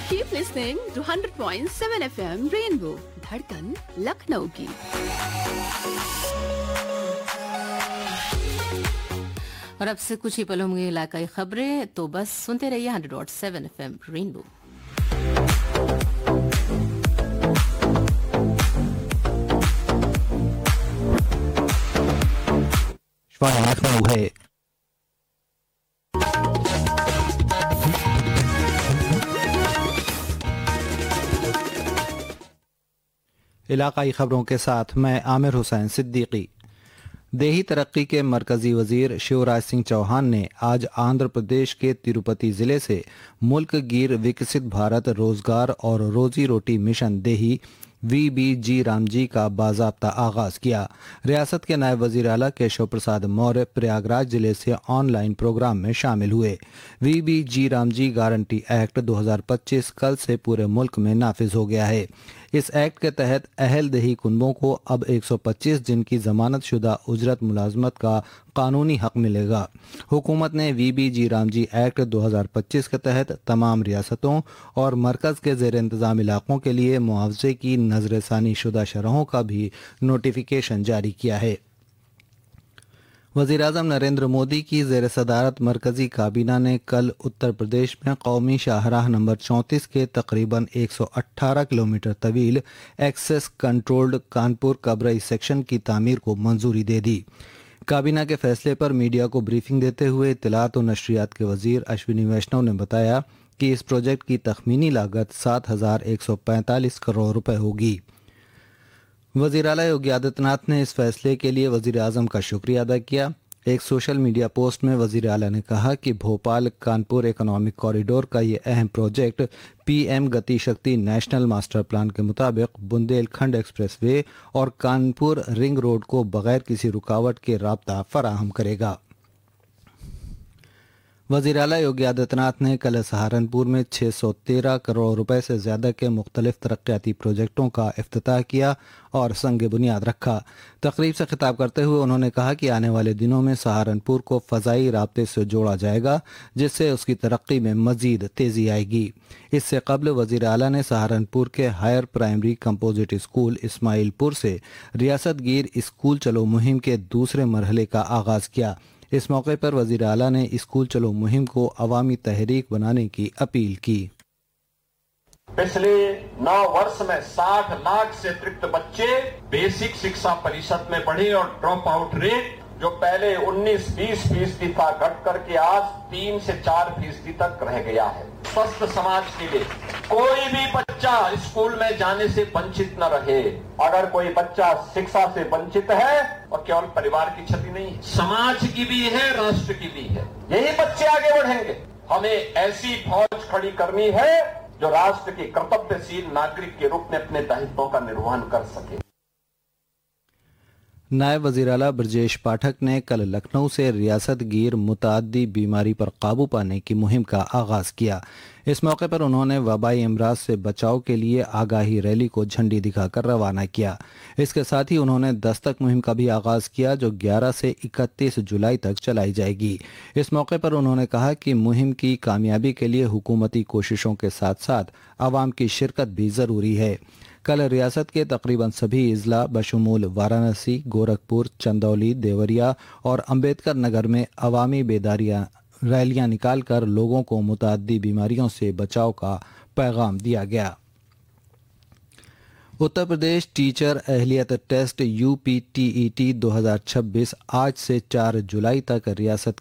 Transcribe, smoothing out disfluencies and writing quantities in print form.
Keep listening to 100.7 FM Rainbow, धड़कन लखनऊ की। और अब से कुछ ही पलों में इलाकाई खबरें, तो बस सुनते रहिए 100.7 FM रेनबो। लखनऊ है। इलाकाई खबरों के साथ मैं आमिर हुसैन सिद्दीकी। देही तरक्की के मरकजी वजीर शिवराज सिंह चौहान ने आज आंध्र प्रदेश के तिरुपति जिले से मुल्क गिर विकसित भारत रोजगार और रोजी रोटी मिशन देही VBG रामजी का बाज़ाब्ता आगाज किया। रियासत के नायब वजीर आला केशव प्रसाद मौर्य प्रयागराज जिले से ऑनलाइन प्रोग्राम में शामिल हुए। VBG रामजी गारंटी एक्ट 2025 कल से पूरे मुल्क में नाफिज हो गया है। इस एक्ट के तहत अहल दही कुनबों को अब 125 दिन की जमानत शुदा उजरत मुलाजमत का कानूनी हक मिलेगा। हुकूमत ने VBG रामजी एक्ट 2025 के तहत तमाम रियासतों और मरकज के जेर इंतजाम इलाकों के लिए मुआवजे की नजरसानी शुदा शरहों का भी नोटिफिकेशन जारी किया है। वज़ीर-ए-आज़म नरेंद्र मोदी की ज़ेर सदारत मरकजी काबीना ने कल उत्तर प्रदेश में कौमी शाहराह नंबर 34 के तकरीबन 118 किलोमीटर तवील access controlled Kanpur Kabrai section की तामीर को मंजूरी दे दी। काबीना के फैसले पर मीडिया को ब्रीफिंग देते हुए इत्तलात और नशरियात के वजीर अश्विनी वैष्णव ने बताया कि इस प्रोजेक्ट की तखमीनी लागत 7,145 करोड़ रुपए होगी। वज़ीर आला योगी आदित्यनाथ ने इस फैसले के लिए वज़ीर आज़म का शुक्रिया अदा किया। एक सोशल मीडिया पोस्ट में वज़ीर आला ने कहा कि भोपाल कानपुर इकोनॉमिक कॉरिडोर का ये अहम प्रोजेक्ट PM गति शक्ति नेशनल मास्टर प्लान के मुताबिक बुंदेलखंड एक्सप्रेसवे और कानपुर रिंग रोड को बगैर किसी रुकावट के राब्ता फराहम करेगा। वज़ीर आला योगी आदित्यनाथ ने कल सहारनपुर में 613 करोड़ रुपए से ज्यादा के मुख्तलिफ तरक्याती प्रोजेक्टों का इफ्तिताह किया और संग बुनियाद रखा। तकरीब से खिताब करते हुए उन्होंने कहा कि आने वाले दिनों में सहारनपुर को फ़ज़ाई राब्ते से जोड़ा जाएगा, जिससे उसकी तरक्की में मज़ीद तेज़ी आएगी। इससे कबल वज़ीर आला ने सहारनपुर के higher primary composite school Ismailpur से रियासत गिर स्कूल चलो मुहिम के दूसरे मरहले का आगाज़ किया। इस मौके पर वज़ीर आला ने स्कूल चलो मुहिम को अवामी तहरीक बनाने की अपील की। पिछले 9 वर्ष में 60 लाख से अतिरिक्त बच्चे बेसिक शिक्षा परिषद में पढ़े और ड्रॉप आउट रेट जो पहले 19-20% था घट करके आज 3 से 4% तक रह गया है। स्वस्थ समाज के लिए कोई भी बच्चा स्कूल में जाने से वंचित न रहे। अगर कोई बच्चा शिक्षा से वंचित है और केवल परिवार की क्षति नहीं है, समाज की भी है, राष्ट्र की भी है। यही बच्चे आगे बढ़ेंगे। हमें ऐसी फौज खड़ी करनी है जो राष्ट्र के कर्तव्यशील नागरिक के रूप में अपने दायित्वों का निर्वहन कर सके। नायब वज़ीर आला ब्रजेश पाठक ने कल लखनऊ से रियासत गिर मुताद्दी बीमारी पर काबू पाने की मुहिम का आगाज किया। इस मौके पर उन्होंने वबाई अमराज से बचाव के लिए आगाही रैली को झंडी दिखाकर रवाना किया। इसके साथ ही उन्होंने दस्तक मुहिम का भी आगाज किया, जो 11 से 31 जुलाई तक चलाई जाएगी। इस मौके पर उन्होंने कहा कि मुहिम की कामयाबी के लिए हुकूमती कोशिशों के साथ साथ आवाम की शिरकत भी ज़रूरी है। कल रियासत के तकरीबन सभी अजला बशमूल वाराणसी, गोरखपुर, चंदौली, देवरिया और अंबेडकर नगर में अवामी बेदारियां रैलियां निकालकर लोगों को मुताद्दी बीमारियों से बचाव का पैगाम दिया गया। Uttar Pradesh teacher अहलियत test UPTET 2026 आज से 4 जुलाई तक रियासत